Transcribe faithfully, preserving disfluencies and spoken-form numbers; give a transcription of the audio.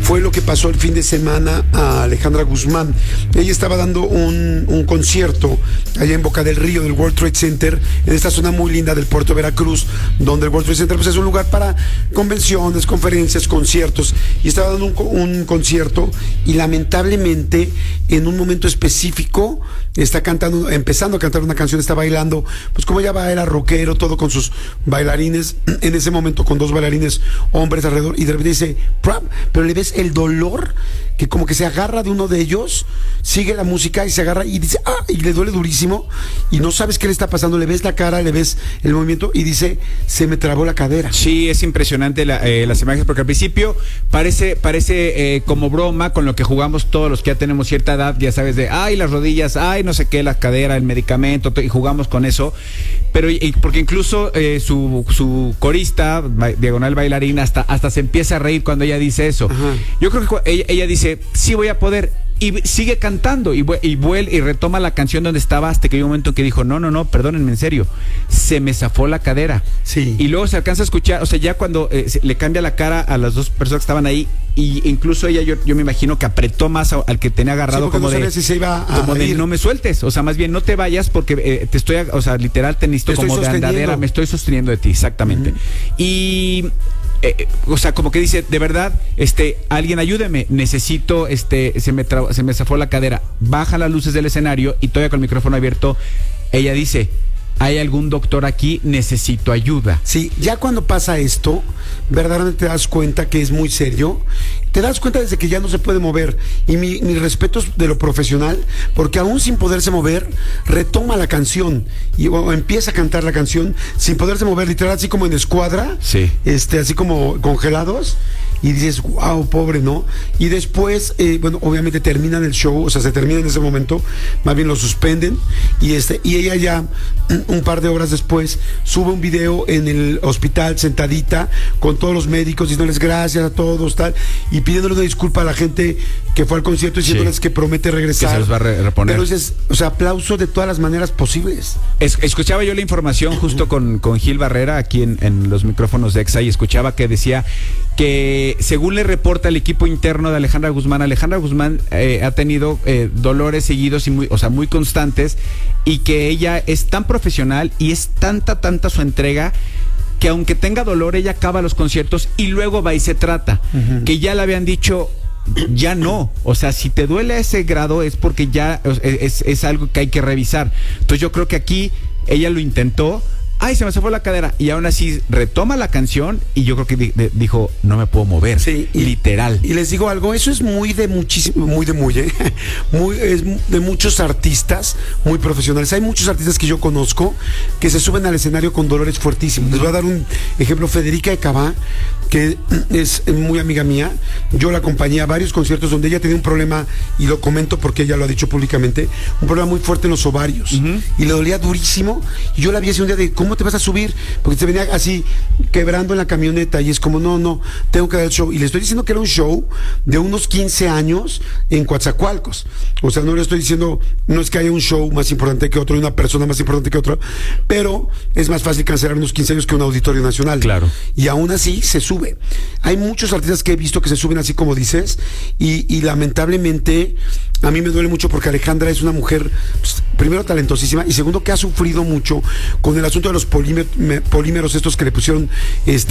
fue lo que pasó el fin de semana a Alejandra Guzmán. Ella estaba dando un, un concierto allá en Boca del Río, del World Trade Center, en esta zona muy linda del puerto de Veracruz, donde el World Trade Center pues, es un lugar para convenciones, conferencias, conciertos, y estaba dando un, un concierto y lamentablemente en un momento específico está cantando, empezando a cantar una canción, está bailando, pues como ella baila rockero, todo con sus bailarines, en ese momento con dos bailarines hombres alrededor, y de repente dice, ¡prap! Pero le ves el dolor, que como que se agarra de uno de ellos, sigue la música y se agarra y dice, ¡ah! Y le duele durísimo, y no sabes qué le está pasando, le ves la cara, le ves el movimiento, y dice, se me trabó la cadera. Sí, es impresionante la, eh, las imágenes, porque al principio parece, parece eh, como broma con lo que jugamos todos los que ya tenemos cierta edad, ya sabes, de, ay, las rodillas, ay, no sé qué, la cadera, el medicamento, y jugamos con eso, pero y, porque incluso eh, su, su corista, ba, diagonal bailarina, hasta, hasta se empieza a reír cuando ella dice eso. Ajá. Yo creo que ella, ella dice, sí voy a poder, y sigue cantando, y, y vuelve y retoma la canción donde estaba, hasta que hay un momento en que dijo, no, no, no, perdónenme, en serio, se me zafó la cadera. Sí. Y luego se alcanza a escuchar, o sea, ya cuando eh, le cambia la cara a las dos personas que estaban ahí, y incluso ella, yo, yo me imagino que apretó más a, al que tenía agarrado, sí, como, no de, si se iba a como de no me sueltes, o sea, más bien no te vayas porque eh, te estoy, o sea, literal te necesito te como de andadera, me estoy sosteniendo de ti, exactamente. Uh-huh. Y Eh, o sea, como que dice, de verdad, este, alguien ayúdeme, necesito, este, se me tra- se me zafó la cadera, baja las luces del escenario y todavía con el micrófono abierto, ella dice, ¿hay algún doctor aquí? Necesito ayuda. Sí, ya cuando pasa esto, verdaderamente te das cuenta que es muy serio. Te das cuenta desde que ya no se puede mover. Y mi, mis respetos de lo profesional, porque aún sin poderse mover, retoma la canción y o, empieza a cantar la canción sin poderse mover, literal, así como en escuadra, sí. este, así como congelados. Y dices, wow, pobre, ¿no? Y después, eh, bueno, obviamente terminan el show, o sea, se termina en ese momento, más bien lo suspenden, y este, y ella ya, un par de horas después, sube un video en el hospital, sentadita, con todos los médicos, diciéndoles gracias a todos, tal, y pidiéndole una disculpa a la gente que fue al concierto, diciéndoles sí. que promete regresar. Que se los va a re- reponer. Pero dices, o sea, aplauso de todas las maneras posibles. Es, escuchaba yo la información justo con, con Gil Barrera, aquí en, en los micrófonos de Exa, y escuchaba que decía que según le reporta el equipo interno de Alejandra Guzmán, Alejandra Guzmán eh, ha tenido eh, dolores seguidos y muy, o sea, muy constantes, y que ella es tan profesional y es tanta, tanta su entrega que aunque tenga dolor, ella acaba los conciertos y luego va y se trata. Uh-huh. Que ya le habían dicho, ya no, o sea, si te duele a ese grado es porque ya es, es algo que hay que revisar. Entonces yo creo que aquí ella lo intentó, ay, se me zafó la cadera, y aún así retoma la canción, y yo creo que di- de- dijo, no me puedo mover, sí, y, literal. Y les digo algo, eso es muy de muchísimo, muy de muy, ¿eh? muy es de muchos artistas muy profesionales. Hay muchos artistas que yo conozco que se suben al escenario con dolores fuertísimos. Les voy a dar un ejemplo, Federica de Cabá, que es muy amiga mía. Yo la acompañé a varios conciertos donde ella tenía un problema, y lo comento porque ella lo ha dicho públicamente, un problema muy fuerte en los ovarios, uh-huh. y le dolía durísimo, y yo la vi hace un día de, ¿cómo te vas a subir? Porque se venía así quebrando en la camioneta, y es como, no, no, tengo que dar el show, y le estoy diciendo que era un show de unos quince años en Coatzacoalcos, o sea, no le estoy diciendo, no es que haya un show más importante que otro, y una persona más importante que otra, pero es más fácil cancelar unos quince años que un auditorio nacional, claro, y aún así se sube. Hay muchos artistas que he visto que se suben así como dices, y, y lamentablemente a mí me duele mucho porque Alejandra es una mujer, pues, primero talentosísima, y segundo que ha sufrido mucho con el asunto de los polímer- polímeros estos que le pusieron este